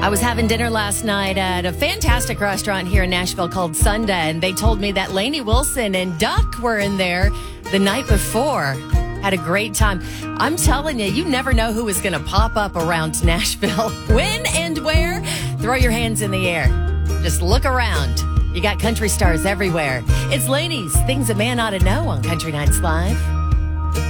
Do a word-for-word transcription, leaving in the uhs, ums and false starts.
I was having dinner last night at a fantastic restaurant here in Nashville called Sunda, and they told me that Lainey Wilson and Duck were in there the night before. Had a great time. I'm telling you, you never know who is going to pop up around Nashville. When and where? Throw your hands in the air. Just look around. You got country stars everywhere. It's Lainey's Things a Man Ought to Know on Country Nights Live.